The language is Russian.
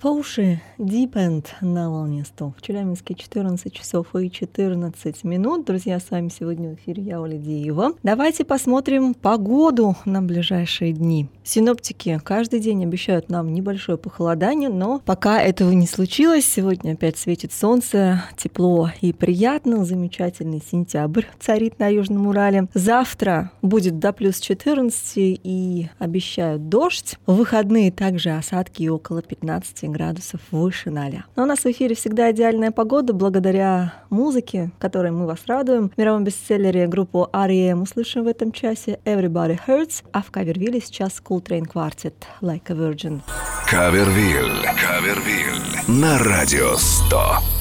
По уши Deep End на волне 100. В Челябинске 14 часов и 14 минут. Друзья, с вами сегодня в эфире я, Оля Диева. Давайте посмотрим погоду на ближайшие дни. Синоптики каждый день обещают нам небольшое похолодание, но пока этого не случилось. Сегодня опять светит солнце, тепло и приятно. Замечательный сентябрь царит на Южном Урале. Завтра будет до плюс 14 и обещают дождь. В выходные также осадки около 15 градусов выше 0. Но у нас в эфире всегда идеальная погода благодаря музыке, которой мы вас радуем. В мировом бестселлере группу R.E.M. услышим в этом часе Everybody Hurts, а в Кавервилле сейчас Coltrane Quartet Like a Virgin. Кавервилл на радио 100.